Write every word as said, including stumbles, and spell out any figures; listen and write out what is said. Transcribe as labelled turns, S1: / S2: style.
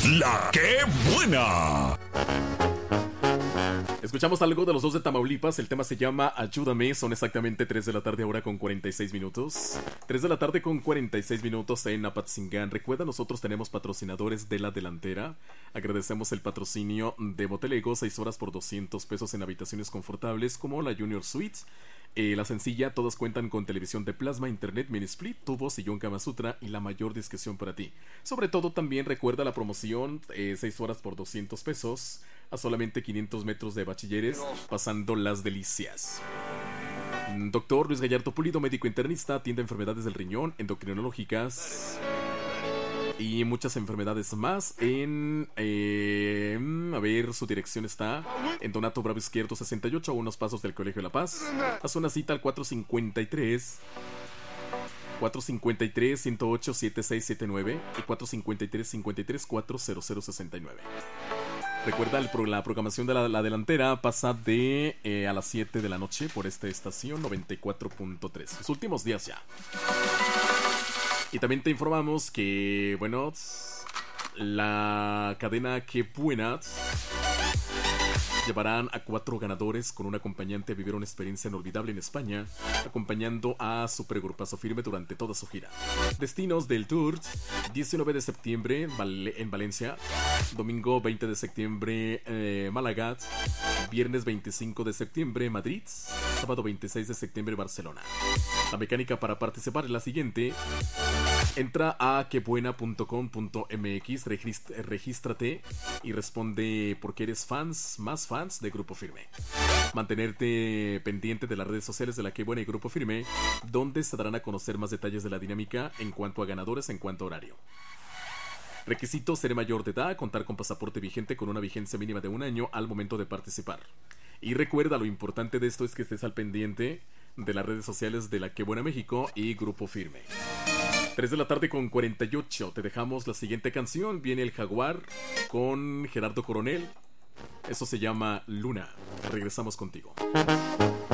S1: La que buena.
S2: Escuchamos algo de los dos de Tamaulipas. El tema se llama Ayúdame. Son exactamente tres de la tarde ahora con cuarenta y seis minutos. tres de la tarde con cuarenta y seis minutos en Apatzingán. Recuerda, nosotros tenemos patrocinadores de la delantera. Agradecemos el patrocinio de Motelego. seis horas por doscientos pesos en habitaciones confortables como la Junior Suites. Eh, la sencilla, todas cuentan con televisión de plasma, internet, mini split, tubo, sillón Kama Sutra y la mayor discreción para ti. Sobre todo también recuerda la promoción, eh, seis horas por doscientos pesos, a solamente quinientos metros de Bachilleres, pasando las delicias. Doctor Luis Gallardo Pulido, médico internista, atiende enfermedades del riñón, endocrinológicas y muchas enfermedades más en... Eh, a ver, su dirección está en Donato Bravo Izquierdo sesenta y ocho, a unos pasos del Colegio de La Paz. Haz una cita al cuatro cincuenta y tres cuatro cincuenta y tres, ciento ocho, setenta y seis setenta y nueve y cuatro cincuenta y tres, cincuenta y tres, cuatrocientos sesenta y nueve. Recuerda, el pro, la programación de la, la delantera pasa de eh, a las siete de la noche por esta estación noventa y cuatro punto tres. Los últimos días ya. Y también te informamos que, bueno, la cadena Que Buena llevarán a cuatro ganadores con un acompañante a vivir una experiencia inolvidable en España, acompañando a Supergrupazo Firme durante toda su gira. Destinos del tour: diecinueve de septiembre en Valencia, domingo veinte de septiembre eh, Málaga, viernes veinticinco de septiembre Madrid, sábado veintiséis de septiembre Barcelona. La mecánica para participar es la siguiente: entra a quebuena punto com punto mx, regístrate y responde por qué eres fans, más fans de Grupo Firme. Mantenerte pendiente de las redes sociales de La Que Buena y Grupo Firme, donde se darán a conocer más detalles de la dinámica en cuanto a ganadores, en cuanto a horario. Requisitos: ser mayor de edad, contar con pasaporte vigente con una vigencia mínima de un año al momento de participar. Y recuerda, lo importante de esto es que estés al pendiente de las redes sociales de La Que Buena México y Grupo Firme. tres de la tarde con cuarenta y ocho. Te dejamos la siguiente canción. Viene El Jaguar con Gerardo Coronel. Eso se llama Luna. Regresamos contigo.